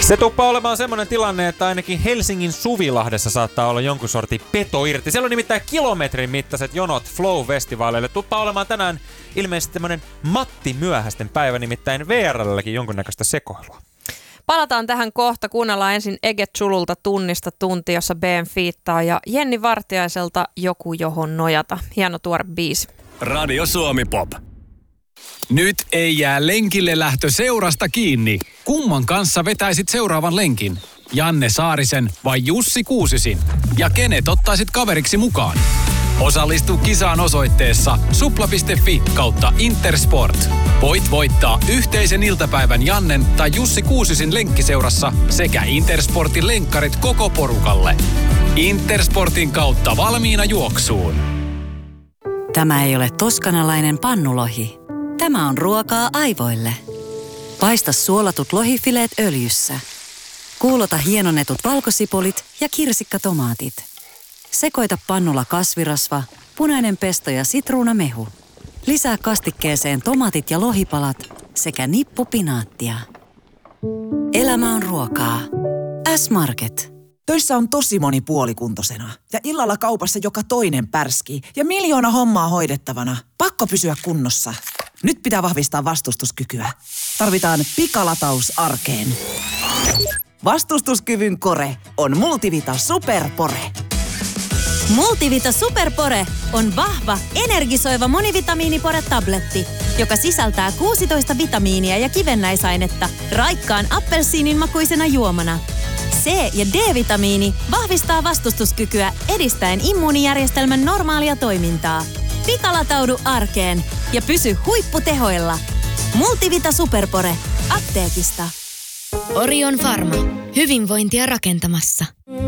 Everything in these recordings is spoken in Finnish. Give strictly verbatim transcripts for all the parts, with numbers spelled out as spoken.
Se tuppaa olemaan semmoinen tilanne, että ainakin Helsingin Suvilahdessa saattaa olla jonkun sortin peto irti. Siellä on nimittäin kilometrin mittaiset jonot Flow-festivaaleille. Tuppaa olemaan tänään ilmeisesti tämmöinen Matti Myöhäisten päivä, nimittäin V R L:lläkin jonkunnäköistä sekoilua. Palataan tähän kohta. Kuunnellaan ensin Ege Zululta Tunnista tunti, jossa B M fiittaa, ja Jenni Vartiaiselta Joku johon nojata. Hieno tuore biisi. Radio Suomi Pop. Nyt ei jää lenkille lähtö seurasta kiinni. Kumman kanssa vetäisit seuraavan lenkin? Janne Saarisen vai Jussi Kuusisin? Ja kenet ottaisit kaveriksi mukaan? Osallistu kisaan osoitteessa supla piste fi kautta Intersport. Voit voittaa yhteisen iltapäivän Jannen tai Jussi Kuusisin lenkkiseurassa sekä Intersportin lenkkarit koko porukalle. Intersportin kautta valmiina juoksuun. Tämä ei ole toskanalainen pannulohi. Tämä on ruokaa aivoille. Paista suolatut lohifileet öljyssä. Kuulota hienonnetut valkosipulit ja kirsikkatomaatit. Sekoita pannulla kasvirasva, punainen pesto ja sitruunamehu. Lisää kastikkeeseen tomaatit ja lohipalat sekä nippu pinaattia. Elämä on ruokaa. S-Market. Töissä on tosi moni puolikuntoisena ja illalla kaupassa joka toinen pärskii ja miljoona hommaa hoidettavana. Pakko pysyä kunnossa. Nyt pitää vahvistaa vastustuskykyä. Tarvitaan pikalataus arkeen. Vastustuskyvyn kore on Multivita Superpore. Multivita Superpore on vahva, energisoiva monivitamiinipore-tabletti, joka sisältää kuusitoista vitamiinia ja kivennäisainetta raikkaan appelsiinin makuisena juomana. C- ja D-vitamiini vahvistaa vastustuskykyä edistäen immuunijärjestelmän normaalia toimintaa. Pikalataudu arkeen ja pysy huipputehoilla. Multivita Superpore. Apteekista. Orion Pharma. Hyvinvointia rakentamassa.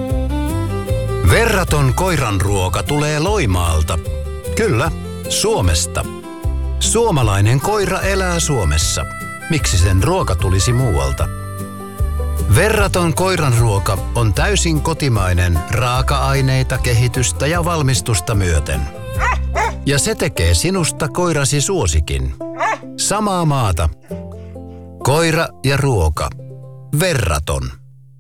Verraton koiranruoka tulee Loimaalta. Kyllä, Suomesta. Suomalainen koira elää Suomessa. Miksi sen ruoka tulisi muualta? Verraton koiranruoka on täysin kotimainen raaka-aineita, kehitystä ja valmistusta myöten. Ja se tekee sinusta koirasi suosikin. Samaa maata. Koira ja ruoka. Verraton.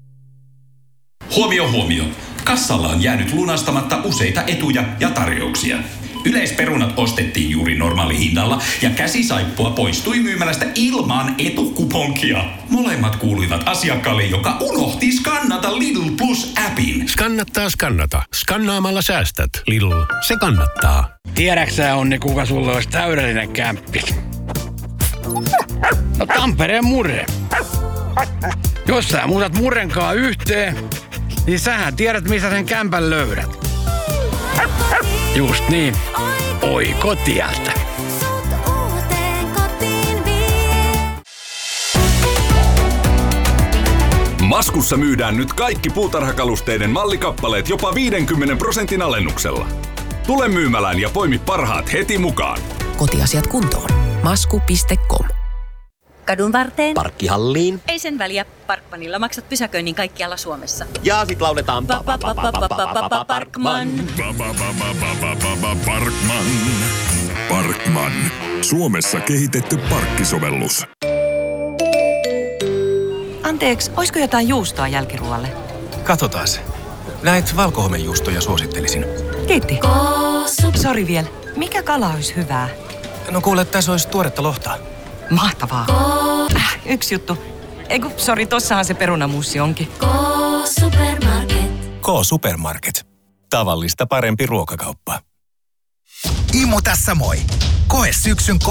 Huomio, huomio. Kassalla on jäänyt lunastamatta useita etuja ja tarjouksia. Yleisperunat ostettiin juuri normaalihinnalla ja käsisaippua poistui myymälästä ilman etukuponkia. Molemmat kuuluivat asiakkaalle, joka unohti skannata Lidl Plus-appin. Skannattaa skannata. Skannaamalla säästät. Lidl. Se kannattaa. Tiedäksä, Onni, kuka sulla olisi täydellinen kämppis? No Tampereen Murre. Jos sä muutat Murrenkaan yhteen, niin sähän tiedät, missä sen kämpän löydät. Just niin. Oikotieltä. Maskussa myydään nyt kaikki puutarhakalusteiden mallikappaleet jopa viidenkymmenen prosentin alennuksella. Tule myymälään ja poimi parhaat heti mukaan. Kotiasiat kuntoon. Masku piste com. Kadun varteen. Parkkihalliin. Ei sen väliä. Parkmanilla maksat pysäköinnin kaikkialla Suomessa. Ja sit lauletaan Parkman. Parkman. Parkman. Suomessa kehitetty parkkisovellus. Anteeksi, oisko jotain juustoa jälkiruoalle? Katsotaas. Näitä valkohomejuustoja suosittelisin. Kiitti. Sori vielä. Mikä kala olisi hyvää? No kuule, tässä olisi tuoretta lohta. Mahtavaa. Äh, yksi juttu. Eiku, sori, tossahan se perunamuussi onkin. K-Supermarket. K-Supermarket. Tavallista parempi ruokakauppa. Imu tässä moi. Koe syksyn